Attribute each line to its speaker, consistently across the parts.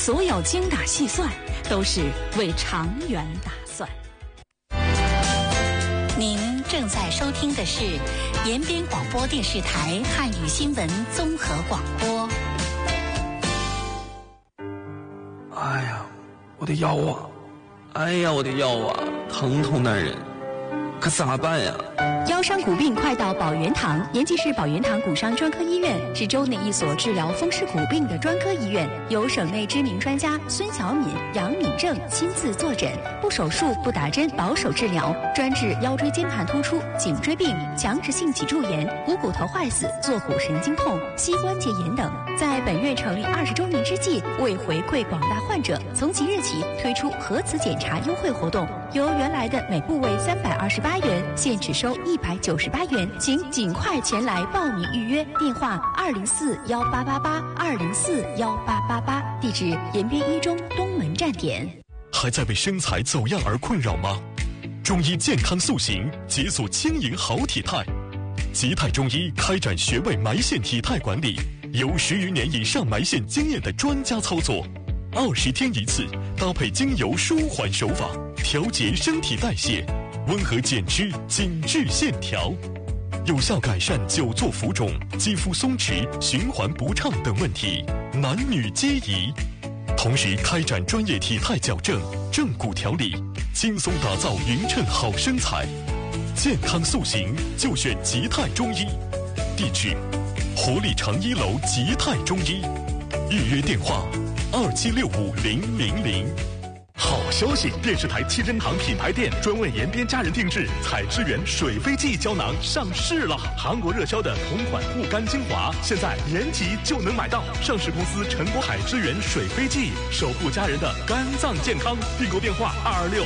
Speaker 1: 所有精打细算都是为长远打算。
Speaker 2: 您正在收听的是延边广播电视台汉语新闻综合广播。
Speaker 3: 哎呀，我的腰啊！哎呀，我的腰啊，疼痛难忍，可咋办呀？
Speaker 1: 腰伤骨病快到保元堂，延吉市保元堂骨伤专科医院是州内一所治疗风湿骨病的专科医院，由省内知名专家孙小敏、杨敏正亲自坐诊，不手术、不打针，保守治疗，专治腰椎间盘突出、颈椎病、强直性脊柱炎、股骨头坏死、坐骨神经痛、膝关节炎等。在本院成立20周年之际，为回馈广大患者，从即日起推出核磁检查优惠活动，由原来的每部位328元，现只收198元，请尽快前来报名预约。电话2041888，2041888，地址延边一中东门站点。
Speaker 4: 还在为身材走样而困扰吗？中医健康塑形，解锁轻盈好体态。吉泰中医开展穴位埋线体态管理，有10余年以上埋线经验的专家操作，20天一次，搭配精油舒缓手法，调节身体代谢，温和减脂，紧致线条，有效改善久坐浮肿、肌肤松弛、循环不畅等问题，男女皆宜。同时开展专业体态矫正、正骨调理，轻松打造匀称好身材。健康塑形就选吉泰中医，地址活力长1楼吉泰中医，预约电话27650000。
Speaker 5: 好消息！电视台七珍堂品牌店专为延边家人定制采之源水飞记胶囊上市了。韩国热销的同款护肝精华，现在延吉就能买到。上市公司晨光采之源水飞记，守护家人的肝脏健康。订购电话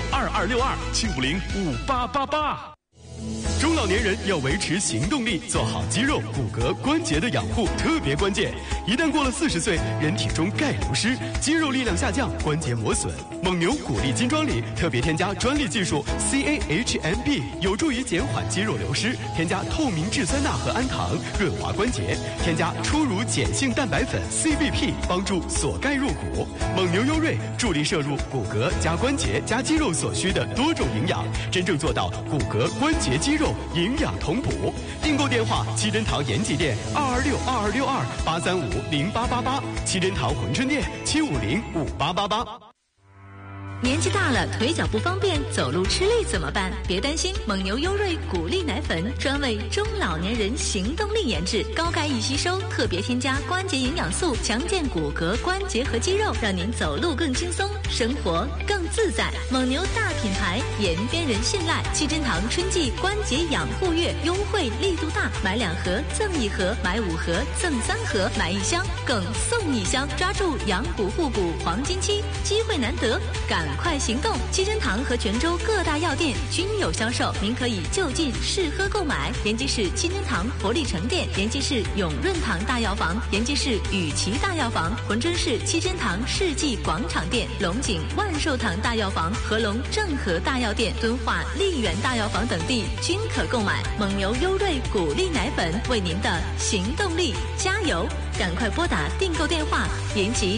Speaker 5: 2262262，7505888。中老年人要维持行动力，做好肌肉、骨骼、关节的养护特别关键。一旦过了40岁，人体中钙流失，肌肉力量下降，关节磨损。蒙牛骨力金装里特别添加专利技术 CAHMB， 有助于减缓肌肉流失。添加透明质酸钠和氨糖，润滑关节。添加初乳碱性蛋白粉 CVP， 帮助锁钙入骨。蒙牛优瑞助力摄入骨骼加关节加肌肉所需的多种营养，真正做到骨骼关节肌肉营养同补。订购电话：七珍堂延吉店2262262，8350888；七珍堂珲春店7505888。
Speaker 6: 年纪大了，腿脚不方便，走路吃力怎么办？别担心，蒙牛优瑞骨力奶粉专为中老年人行动力研制，高钙易吸收，特别添加关节营养素，强健骨骼、关节和肌肉，让您走路更轻松，生活更自在。蒙牛大品牌，延边人信赖。七珍堂春季关节养护月优惠力度大，买2盒赠1盒，买5盒赠3盒，买1箱更送1箱，抓住养骨护骨黄金期，机会难得，赶快行动！七珍堂和泉州各大药店均有销售，您可以就近试喝购买。延吉市七珍堂活力城店、延吉市永润堂大药房、延吉市雨琦大药房、珲春市七珍堂世纪广场店、龙井万寿堂大药房、合龙正和大药店、敦化丽园大药房等地均可购买。蒙牛优瑞骨力奶粉，为您的行动力加油！赶快拨打订购电话：延吉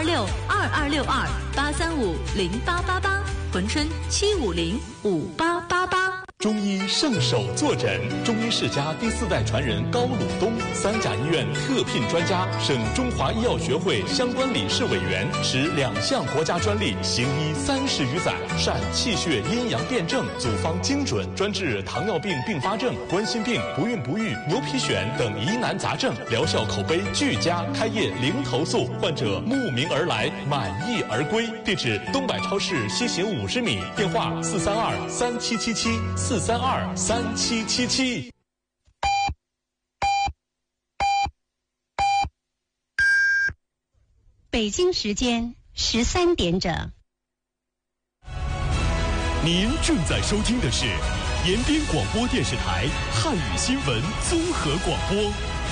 Speaker 6: 2262262，8350888，珲春7505888。
Speaker 5: 中医上手坐诊，中医世家第4代传人高鲁东，3甲医院特聘专家，省中华医药学会相关理事委员，持2项国家专利，行医30余载，善气血阴阳辩证，组方精准，专治糖尿病并发症、冠心病、不孕不育、牛皮癣等疑难杂症，疗效口碑俱佳，开业零投诉，患者慕名而来，满意而归。地址：东百超市西行50米，电话4323777，4323777。
Speaker 2: 北京时间13点整。
Speaker 4: 您正在收听的是延边广播电视台汉语新闻综合广播。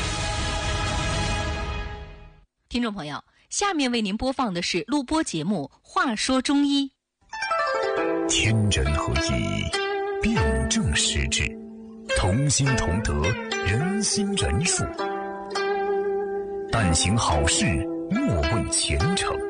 Speaker 6: 听众朋友，下面为您播放的是录播节目《话说中医》。
Speaker 7: 天人合一，辩证施治，同心同德，人心仁术。但行好事，莫问前程。